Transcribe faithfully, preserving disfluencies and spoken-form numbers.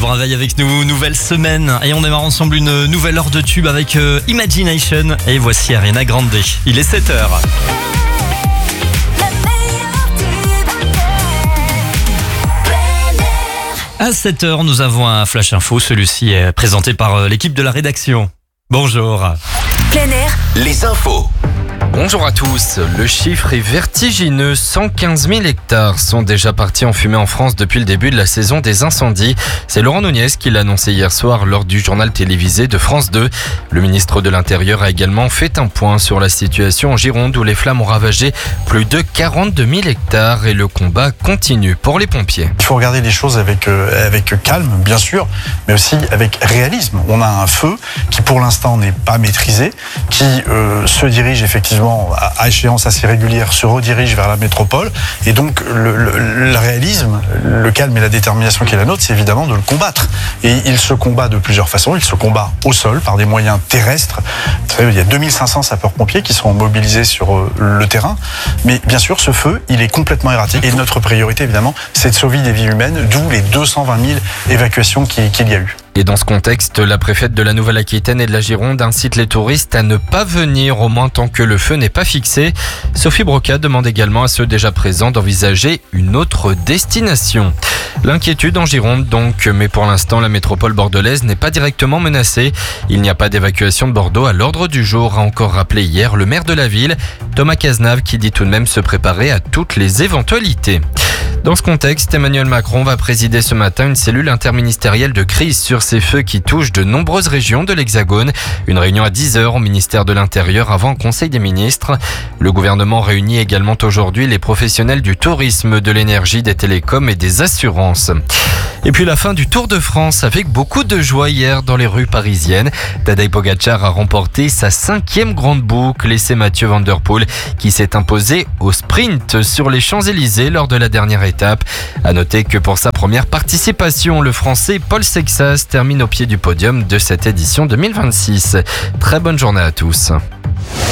vous réveille avec nous, nouvelle semaine. Et on démarre ensemble une nouvelle heure de tube avec euh, Imagination. Et voici Ariana Grande. Il est sept heures. À sept heures, nous avons un flash info. Celui-ci est présenté par l'équipe de la rédaction. Bonjour. Plein air. Les infos. Bonjour à tous, le chiffre est vertigineux, cent quinze mille hectares sont déjà partis en fumée en France depuis le début de la saison des incendies. C'est Laurent Nunez qui l'a annoncé hier soir lors du journal télévisé de France deux. Le ministre de l'Intérieur a également fait un point sur la situation en Gironde où les flammes ont ravagé plus de quarante-deux mille hectares et le combat continue pour les pompiers. Il faut regarder les choses avec, euh, avec calme, bien sûr, mais aussi avec réalisme. On a un feu qui pour l'instant n'est pas maîtrisé, qui euh, se dirige effectivement à échéance assez régulière, se redirige vers la métropole. Et donc, le, le, le réalisme, le calme et la détermination qui est la nôtre, c'est évidemment de le combattre. Et il se combat de plusieurs façons. Il se combat au sol, par des moyens terrestres. Vous savez, il y a deux mille cinq cents sapeurs-pompiers qui sont mobilisés sur euh, le terrain. Mais bien sûr, ce feu, il est complètement erratique. Et notre priorité, évidemment, c'est de sauver des vies humaines, d'où les deux cent vingt mille évacuations qu'il, qu'il y a eu. Et dans ce contexte, la préfète de la Nouvelle-Aquitaine et de la Gironde incite les touristes à ne pas venir au moins tant que le feu n'est pas fixé. Sophie Broca demande également à ceux déjà présents d'envisager une autre destination. L'inquiétude en Gironde donc, mais pour l'instant la métropole bordelaise n'est pas directement menacée. Il n'y a pas d'évacuation de Bordeaux à l'ordre du jour, a encore rappelé hier le maire de la ville, Thomas Cazenave, qui dit tout de même se préparer à toutes les éventualités. Dans ce contexte, Emmanuel Macron va présider ce matin une cellule interministérielle de crise sur ces feux qui touchent de nombreuses régions de l'Hexagone. Une réunion à dix heures au ministère de l'Intérieur avant le Conseil des ministres. Le gouvernement réunit également aujourd'hui les professionnels du tourisme, de l'énergie, des télécoms et des assurances. Et puis la fin du Tour de France avec beaucoup de joie hier dans les rues parisiennes. Tadej Pogacar a remporté sa cinquième grande boucle et c'est Mathieu Van Der Poel qui s'est imposé au sprint sur les Champs-Élysées lors de la dernière étape. À noter que pour sa première participation, le Français Paul Sexas termine au pied du podium de cette édition deux mille vingt-six. Très bonne journée à tous.